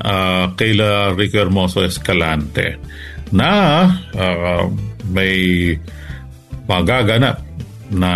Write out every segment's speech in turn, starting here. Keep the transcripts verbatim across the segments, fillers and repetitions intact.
uh, Kayla Rico Hermoso Escalante na uh, may magaganap na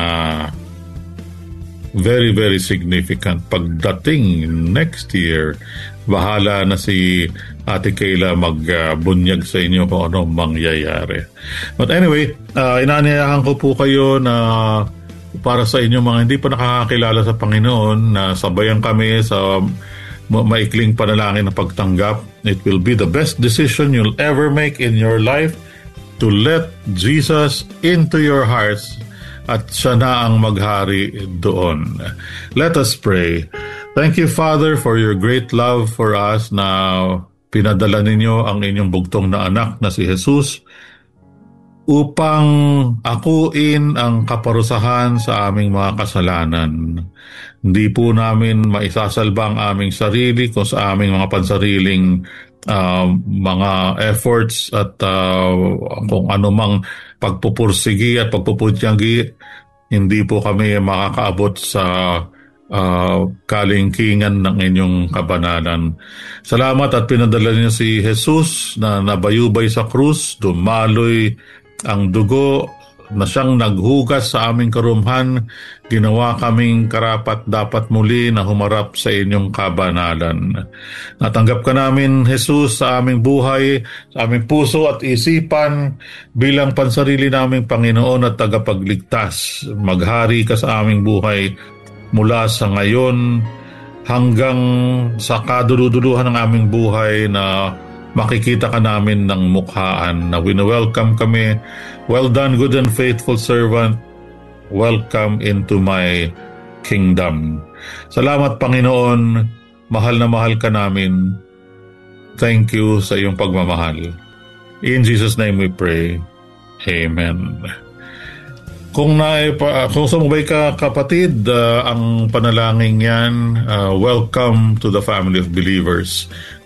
very very significant pagdating next year. Bahala na si Ate Kayla magbunyag uh, sa inyo kung ano mangyayari. But anyway, uh, inaanyayahan ko po kayo na para sa inyo mga hindi pa nakakakilala sa Panginoon na sabayan kami sa maikling panalangin na pagtanggap. It will be the best decision you'll ever make in your life to let Jesus into your hearts at siya na ang maghari doon. Let us pray. Thank you, Father, for your great love for us na pinadala ninyo ang inyong bugtong na anak na si Jesus upang akuin ang kaparusahan sa aming mga kasalanan. Hindi po namin maisasalba ang aming sarili kung sa aming mga pansariling uh, mga efforts at uh, kung anumang pagpupursigi at pagpuputyagi. Hindi po kami makakaabot sa Uh, kalingkingan ng inyong kabanalan. Salamat at pinadala niyo si Jesus na nabayubay sa krus, dumaloy ang dugo na siyang naghugas sa aming karumhan, ginawa kaming karapat dapat muli na humarap sa inyong kabanalan. Natanggap ka namin, Jesus, sa aming buhay, sa aming puso at isipan bilang pansarili naming Panginoon at tagapagligtas. Maghari ka sa aming buhay mula sa ngayon hanggang sa kaduluduluhan ng aming buhay na makikita ka namin ng mukhaan na wini-welcome kami. Well done, good and faithful servant. Welcome into my kingdom. Salamat, Panginoon. Mahal na mahal ka namin. Thank you sa iyong pagmamahal. In Jesus' name we pray. Amen. Kung na kung sumubay ka kapatid, uh, ang panalangin yan, uh, welcome to the family of believers.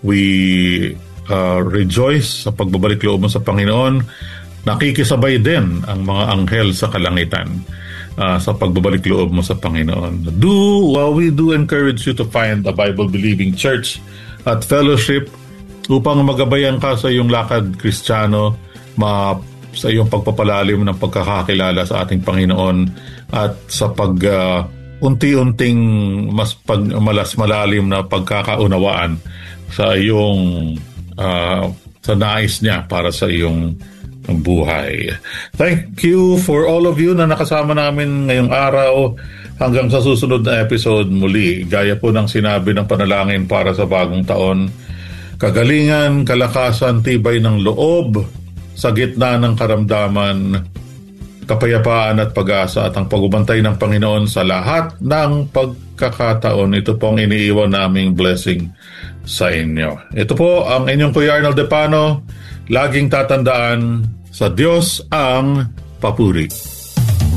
We uh, rejoice sa pagbabalik loob mo sa Panginoon. Nakikisabay din ang mga anghel sa kalangitan uh, sa pagbabalik loob mo sa Panginoon. Do, well, we do encourage you to find a Bible-believing church at fellowship upang magabayan ka sa iyong lakad Kristiyano, ma sa iyong pagpapalalim ng pagkakakilala sa ating Panginoon at sa pag uh, unti-unting mas pag, malas malalim na pagkakaunawaan sa iyong uh, sa nais niya para sa iyong buhay. Thank you for all of you na nakasama namin ngayong araw. Hanggang sa susunod na episode muli, gaya po ng sinabi ng panalangin para sa bagong taon, kagalingan, kalakasan, tibay ng loob sa gitna ng karamdaman, kapayapaan at pag-asa at ang pagubantay ng Panginoon sa lahat ng pagkakataon. Ito po ang iniiwan naming blessing sa inyo. Ito po ang inyong Kuya Arnold Depano. Laging tatandaan, sa Diyos ang papuri.